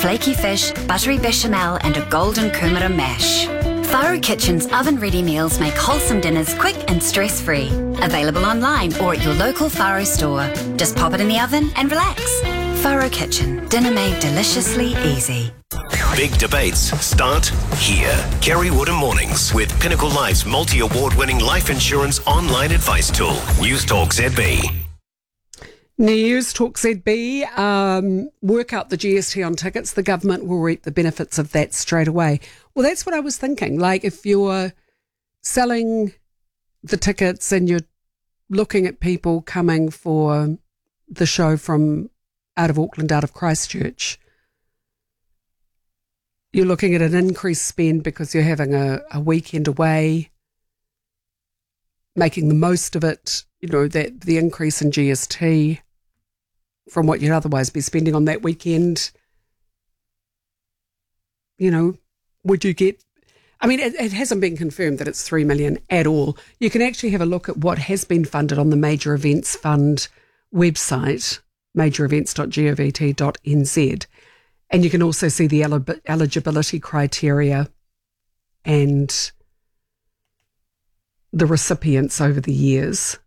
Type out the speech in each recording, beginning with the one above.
flaky fish, buttery bechamel and a golden kumara mash. Faro Kitchen's oven-ready meals make wholesome dinners quick and stress-free. Available online or at your local Faro store. Just pop it in the oven and relax. Faro Kitchen, dinner made deliciously easy. Big debates start here. Kerry Woodham Mornings with Pinnacle Life's multi-award-winning life insurance online advice tool. News Talk ZB. News Talk ZB, work out the GST on tickets. The government will reap the benefits of that straight away. Well, that's what I was thinking. Like, if you're selling the tickets and you're looking at people coming for the show from out of Auckland, out of Christchurch, you're looking at an increased spend because you're having a weekend away, making the most of it, you know, that the increase in GST from what you'd otherwise be spending on that weekend, you know, would you get, I mean, it hasn't been confirmed that it's 3 million at all. You can actually have a look at what has been funded on the Major Events Fund website, majorevents.govt.nz, and you can also see the eligibility criteria and the recipients over the years.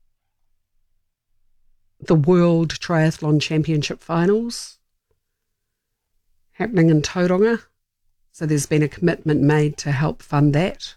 The World Triathlon Championship Finals happening in Tauranga. So there's been a commitment made to help fund that.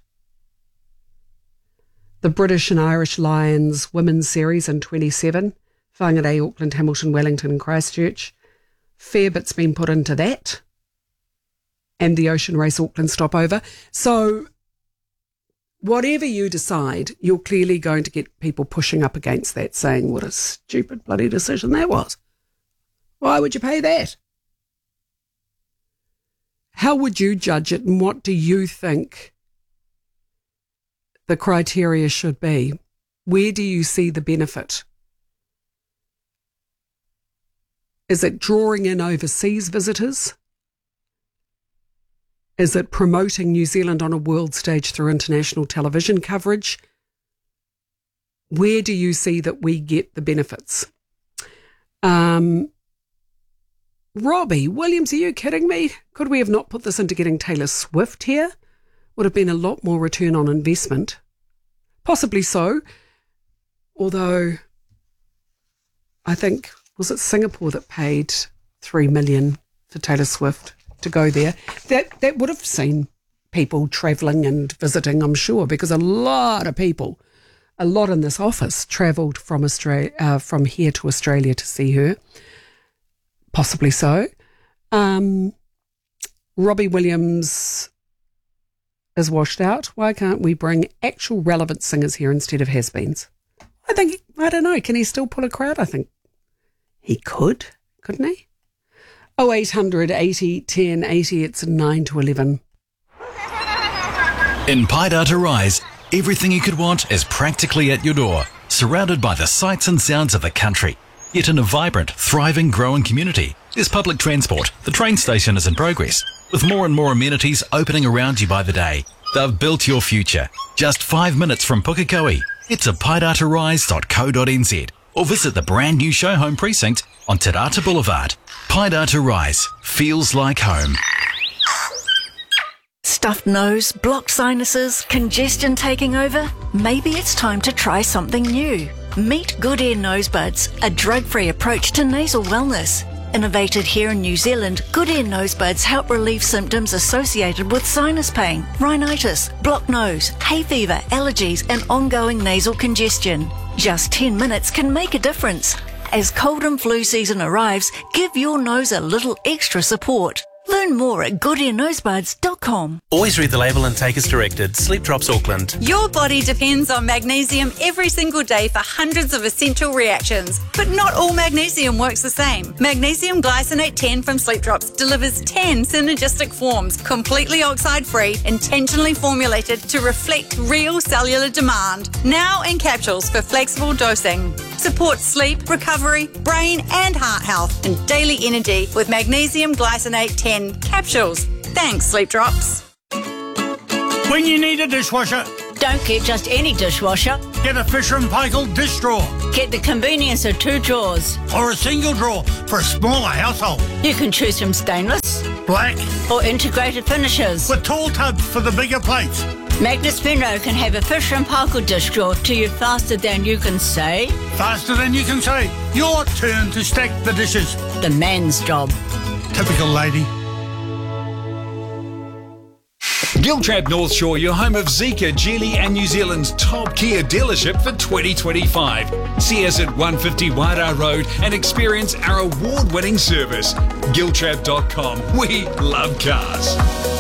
The British and Irish Lions Women's Series in 27, Whangarei, Auckland, Hamilton, Wellington and Christchurch. Fair bit's been put into that. And the Ocean Race Auckland stopover. So whatever you decide, you're clearly going to get people pushing up against that, saying what a stupid bloody decision that was. Why would you pay that? How would you judge it, and what do you think the criteria should be? Where do you see the benefit? Is it drawing in overseas visitors? Is it promoting New Zealand on a world stage through international television coverage? Where do you see that we get the benefits? Robbie Williams, are you kidding me? Could we have not put this into getting Taylor Swift here? Would have been a lot more return on investment. Possibly so. Although, I think, was it Singapore that paid $3 million for Taylor Swift to go there? That would have seen people travelling and visiting, I'm sure, because a lot of people, a lot in this office, travelled from from here to Australia to see her. Possibly so. Robbie Williams is washed out. Why can't we bring actual relevant singers here instead of has-beens? I don't know, can he still pull a crowd? I think he could, couldn't he? 0800 80 10 80, it's 9 to 11. In Paidata Rise, everything you could want is practically at your door, surrounded by the sights and sounds of the country. Yet in a vibrant, thriving, growing community, there's public transport. The train station is in progress, with more and more amenities opening around you by the day. They've built your future. Just 5 minutes from Pukekohe. Head to paidatarise.co.nz or visit the brand new show home precinct on Te Rata Boulevard. Paidata Rise feels like home. Stuffed nose, blocked sinuses, congestion taking over? Maybe it's time to try something new. Meet Good Air Nosebuds, a drug-free approach to nasal wellness. Innovated here in New Zealand, Good Air Nosebuds help relieve symptoms associated with sinus pain, rhinitis, blocked nose, hay fever, allergies and ongoing nasal congestion. Just 10 minutes can make a difference. As cold and flu season arrives, give your nose a little extra support. Learn more at goodairnosebuds.com. Always read the label and take as directed. Sleep Drops Auckland. Your body depends on magnesium every single day for hundreds of essential reactions. But not all magnesium works the same. Magnesium glycinate 10 from Sleep Drops delivers 10 synergistic forms, completely oxide-free, intentionally formulated to reflect real cellular demand. Now in capsules for flexible dosing. Support sleep, recovery, brain and heart health and daily energy with magnesium glycinate 10 capsules. Thanks, Sleep Drops. When you need a dishwasher, Don't get just any dishwasher. Get a Fisher & Paykel dish drawer. Get the convenience of 2 drawers. Or a single drawer for a smaller household. You can choose from stainless, black, or integrated finishes. With tall tubs for the bigger plates. Magnus Pinot can have a Fisher & Paykel dish drawer to you faster than you can say. Faster than you can say. Your turn to stack the dishes. The man's job. Typical lady. Giltrap North Shore, your home of Zeekr, Geely and New Zealand's top Kia dealership for 2025. See us at 150 Wairau Road and experience our award-winning service. Giltrap.com. We love cars.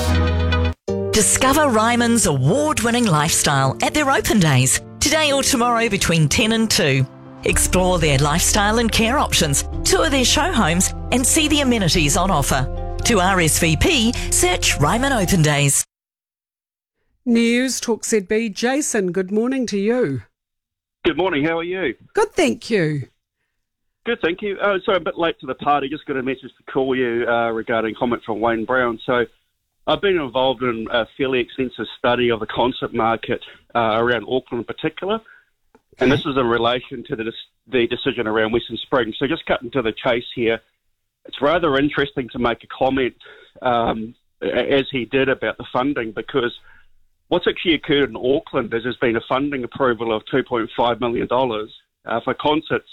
Discover Ryman's award-winning lifestyle at their open days, today or tomorrow between 10 and 2. Explore their lifestyle and care options, tour their show homes and see the amenities on offer. To RSVP, search Ryman Open Days. News Talk ZB. Jason, good morning to you. Good morning, how are you? Good, thank you. Good, thank you. Sorry, a bit late to the party. Just got a message to call you regarding comment from Wayne Brown. So I've been involved in a fairly extensive study of the concert market around Auckland in particular, and this is in relation to the decision around Western Springs. So just cutting to the chase here, it's rather interesting to make a comment as he did about the funding, because what's actually occurred in Auckland is there's been a funding approval of $2.5 million for concerts,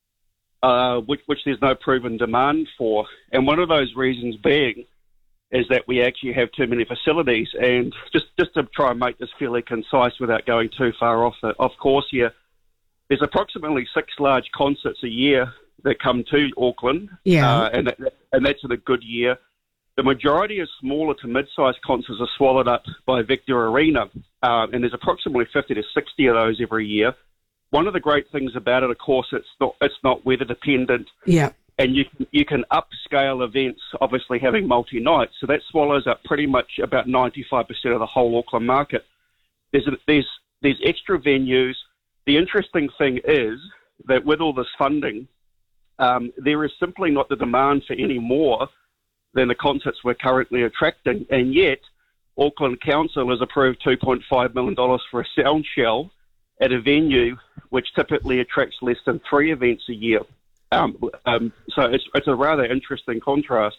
which there's no proven demand for. And one of those reasons being is that we actually have too many facilities. And just to try and make this fairly concise without going too far off course here, there's approximately 6 large concerts a year that come to Auckland, and that's in a good year. The majority of smaller to mid-sized concerts are swallowed up by Victor Arena, and there's approximately 50 to 60 of those every year. One of the great things about it, of course, it's not weather dependent, and you can upscale events, obviously having multi-nights, so that swallows up pretty much about 95% of the whole Auckland market. There's extra venues. The interesting thing is that with all this funding, there is simply not the demand for any more than the concerts we're currently attracting, and yet Auckland Council has approved $2.5 million for a sound shell at a venue which typically attracts less than 3 events a year. So it's a rather interesting contrast.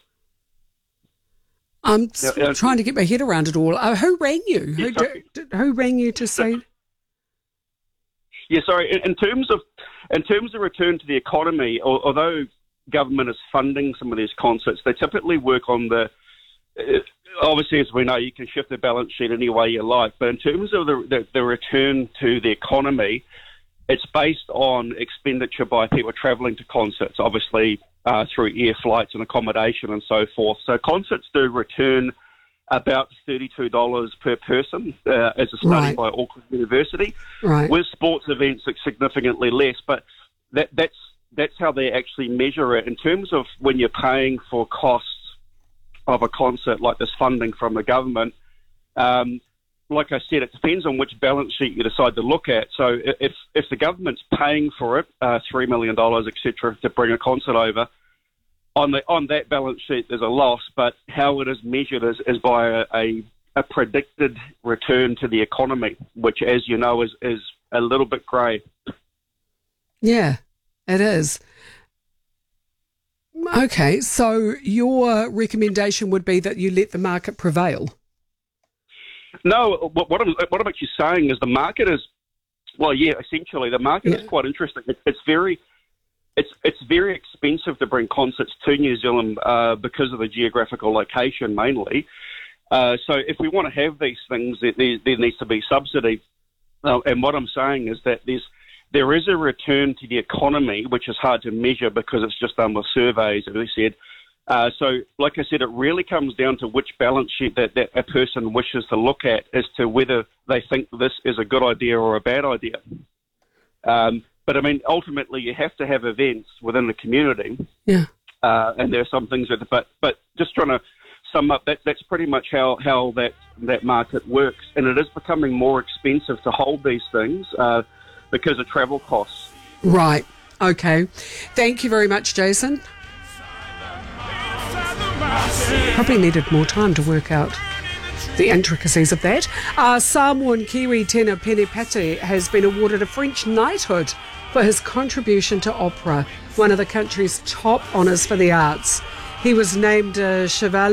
I'm trying to get my head around it all. Who rang you? Who rang you to say? Yeah, sorry. In terms of return to the economy, although government is funding some of these concerts, they typically work on obviously, as we know, you can shift the balance sheet any way you like, but in terms of the return to the economy, it's based on expenditure by people travelling to concerts, obviously through air flights and accommodation and so forth. So concerts do return about $32 per person, as a study by Auckland University. Right. With sports events, it's significantly less, but that's how they actually measure it. In terms of when you're paying for costs of a concert like this funding from the government, like I said, it depends on which balance sheet you decide to look at. So if the government's paying for it, $3 million, etc., to bring a concert over, on that balance sheet there's a loss, but how it is measured is by a predicted return to the economy, which, as you know, is a little bit grey. Yeah, it is. Okay, so your recommendation would be that you let the market prevail? No, what I'm actually saying is the market is, essentially the market is quite interesting. It's very expensive to bring concerts to New Zealand because of the geographical location mainly. So if we want to have these things, there needs to be subsidy. And what I'm saying is that there is a return to the economy, which is hard to measure because it's just done with surveys, as we said. So, like I said, it really comes down to which balance sheet that a person wishes to look at as to whether they think this is a good idea or a bad idea. But, I mean, ultimately you have to have events within the community. Yeah. And there are some things but just trying to sum up, that's pretty much how that market works. And it is becoming more expensive to hold these things because of travel costs. Right. Okay. Thank you very much, Jason. Probably needed more time to work out the intricacies of that. Samoan Kiwi tenor Pene Pate has been awarded a French knighthood for his contribution to opera, one of the country's top honours for the arts. He was named Chevalier